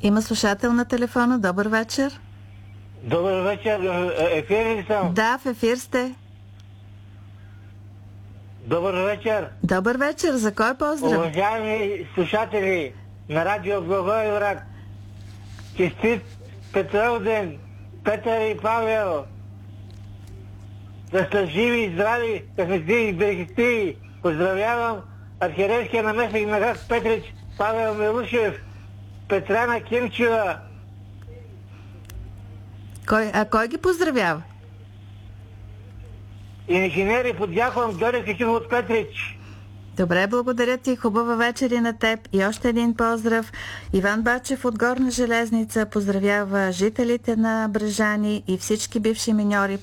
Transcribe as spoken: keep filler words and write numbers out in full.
Има слушател на телефона. Добър вечер. Добър вечер. Ефир ли съм? Да, в ефир сте. Добър вечер. Добър вечер. За кой поздрав? Уважаеми слушатели на радио Благоевград, честит Петроден, Петър и Павел. Да са живи и здрави, късмети и берегти. Поздравявам архиерейския наместник на град Петрич Павел Милушев, Петрана Кимчева. Кой, а кой ги поздравява? Инженери под Дяхон Георги Кичев от Петрич. Добре, благодаря ти. Хубава вечер и на теб. И още един поздрав. Иван Бачев от Горна Железница поздравява жителите на Брежани и всички бивши миньори.